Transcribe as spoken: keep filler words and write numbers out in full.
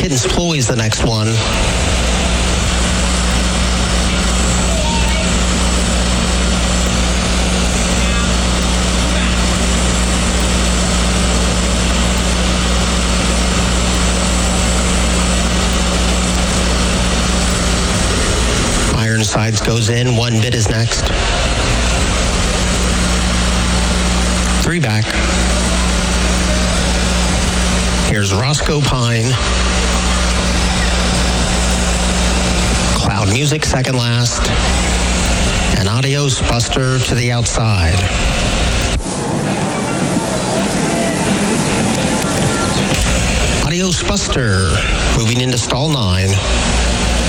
Pittance Ploy is the next one. Ironsides goes in, one bit is next. Three back. Here's Roscoe Pine. Cloud Music second last. And Adios Buster to the outside. Adios Buster moving into stall nine.